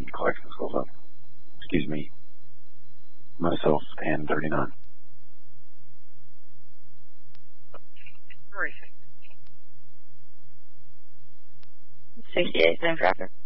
collecting schools up. Excuse me. Myself and 39. Where is it? 68, same traffic.